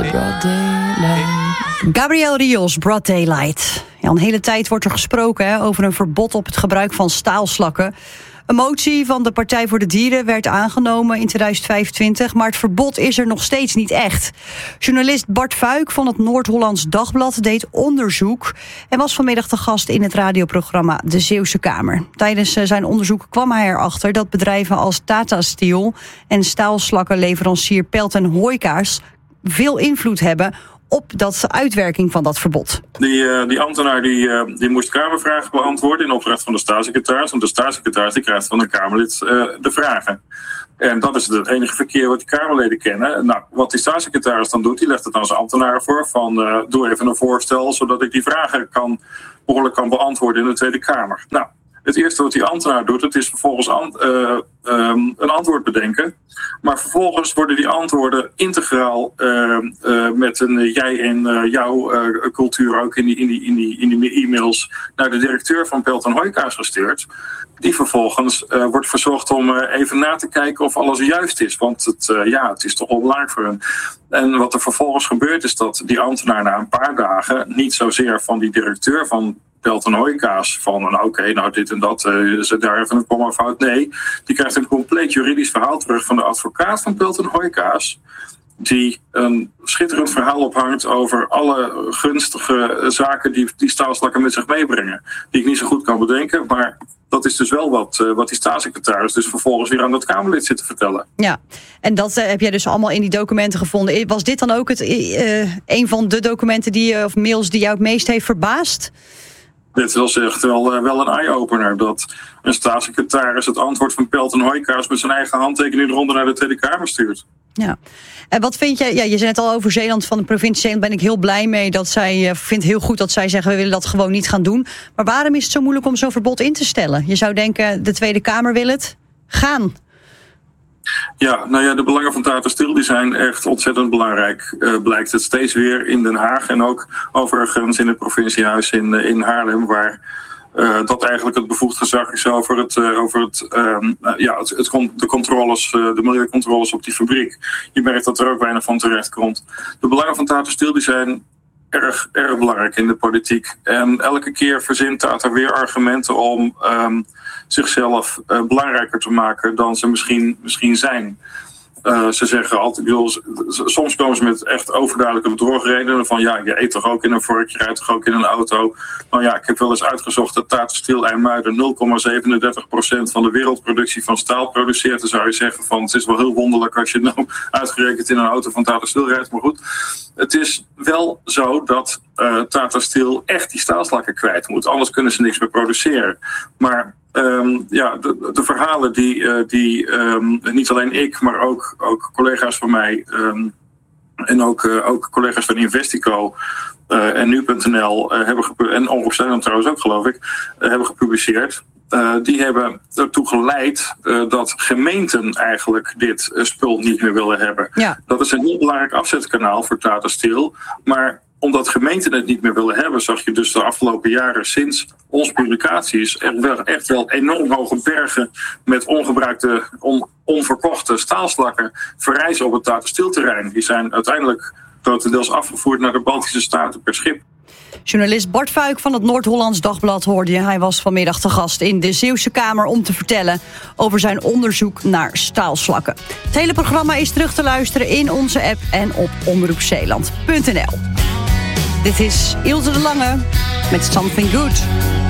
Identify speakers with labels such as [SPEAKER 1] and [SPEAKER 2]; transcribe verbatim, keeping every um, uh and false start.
[SPEAKER 1] Broad daylight. Gabriel Rios, Broad Daylight. Ja, een hele tijd wordt er gesproken hè, over een verbod op het gebruik van staalslakken. Een motie van de Partij voor de Dieren werd aangenomen in tweeduizend vijfentwintig... maar het verbod is er nog steeds niet echt. Journalist Bart Fuik van het Noord-Hollands Dagblad deed onderzoek... en was vanmiddag te gast in het radioprogramma De Zeeuwse Kamer. Tijdens zijn onderzoek kwam hij erachter dat bedrijven als Tata Steel... en staalslakkenleverancier Pelt en Hoyka's veel invloed hebben... op dat uitwerking van dat verbod.
[SPEAKER 2] Die, uh, die ambtenaar die, uh, die moest Kamervragen beantwoorden in opdracht van de staatssecretaris. Want de staatssecretaris die krijgt van een Kamerlid uh, de vragen. En dat is het enige verkeer wat die Kamerleden kennen. Nou, wat die staatssecretaris dan doet, die legt het aan zijn ambtenaren voor. Van uh, doe even een voorstel, zodat ik die vragen kan, behoorlijk kan beantwoorden in de Tweede Kamer. Nou, het eerste wat die ambtenaar doet, het is vervolgens an, uh, um, een antwoord bedenken. Maar vervolgens worden die antwoorden integraal uh, uh, met een uh, jij en uh, jouw uh, cultuur ook in die, in, die, in, die, in die e-mails naar de directeur van Pelt en Hoyka's gestuurd. Die vervolgens uh, wordt verzocht om uh, even na te kijken of alles juist is. Want het, uh, ja, het is toch wel belangrijk voor hen. En wat er vervolgens gebeurt is dat die ambtenaar na een paar dagen niet zozeer van die directeur van Pelt en Hoyka's van oké, okay, nou dit en dat, uh, zet daar even een komma fout. Nee, die krijgt een compleet juridisch verhaal terug van de advocaat van Pelt en Hoyka's. Die een schitterend verhaal ophangt over alle gunstige zaken die, die staalslakken met zich meebrengen. Die ik niet zo goed kan bedenken, maar dat is dus wel wat, uh, wat die staatssecretaris dus vervolgens weer aan dat Kamerlid zit te vertellen.
[SPEAKER 1] Ja, en dat uh, heb jij dus allemaal in die documenten gevonden. Was dit dan ook het, uh, een van de documenten die, uh, of mails die jou het meest heeft verbaasd?
[SPEAKER 2] Dit was echt wel, uh, wel een eye-opener. Dat een staatssecretaris het antwoord van Pelt en Hoyka's met zijn eigen handtekening eronder naar de Tweede Kamer stuurt.
[SPEAKER 1] Ja, en wat vind jij? Ja, je zei net al over Zeeland, van de provincie Zeeland ben ik heel blij mee dat zij, uh, vindt heel goed dat zij zeggen we willen dat gewoon niet gaan doen. Maar waarom is het zo moeilijk om zo'n verbod in te stellen? Je zou denken de Tweede Kamer wil het gaan.
[SPEAKER 2] Ja, nou ja, de belangen van Tata Steel die zijn echt ontzettend belangrijk. Uh, blijkt het steeds weer in Den Haag en ook overigens in het provinciehuis in, uh, in Haarlem, waar uh, dat eigenlijk het bevoegd gezag is over het, uh, over het, um, uh, ja, het, het, de controles, uh, de milieucontroles op die fabriek. Je merkt dat er ook weinig van terecht komt. De belangen van Tata Steel die zijn erg, erg belangrijk in de politiek. En elke keer verzint Tata weer argumenten om um, zichzelf uh, belangrijker te maken dan ze misschien, misschien zijn. Uh, ze zeggen altijd, bedoel, soms komen ze met echt overduidelijke bedrogredenen van ja, je eet toch ook in een vork, je rijdt toch ook in een auto. Nou ja, ik heb wel eens uitgezocht dat Tata Steel IJmuiden nul komma zevenendertig procent van de wereldproductie van staal produceert. Dan zou je zeggen van het is wel heel wonderlijk als je nou uitgerekend in een auto van Tata Steel rijdt. Maar goed, het is wel zo dat uh, Tata Steel echt die staalslakken kwijt moet. Anders kunnen ze niks meer produceren. Maar Um, ja, de, de verhalen die, uh, die um, niet alleen ik, maar ook, ook collega's van mij um, en ook, uh, ook collega's van Investico uh, en nu punt n l uh, hebben gepu- en Omroep Zeeland trouwens ook geloof ik, uh, hebben gepubliceerd. Uh, die hebben ertoe geleid uh, dat gemeenten eigenlijk dit uh, spul niet meer willen hebben. Ja. Dat is een heel belangrijk afzetkanaal voor Tata Steel, maar omdat gemeenten het niet meer willen hebben, zag je dus de afgelopen jaren sinds onze publicaties echt wel, echt wel enorm hoge bergen met ongebruikte, on, onverkochte staalslakken verrijzen op het Tata Steel terrein. Die zijn uiteindelijk grotendeels afgevoerd naar de Baltische Staten per schip.
[SPEAKER 1] Journalist Bart Fuik van het Noord-Hollands Dagblad hoorde je. Hij was vanmiddag te gast in de Zeeuwse Kamer om te vertellen over zijn onderzoek naar staalslakken. Het hele programma is terug te luisteren in onze app en op omroep zeeland punt n l. Dit is Ilse de Lange met Something Good.